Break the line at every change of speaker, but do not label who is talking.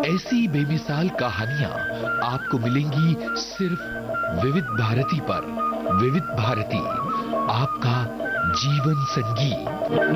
ऐसी बेमिसाल कहानियां आपको मिलेंगी सिर्फ विविध भारती पर। विविध भारती, आपका जीवन संगी।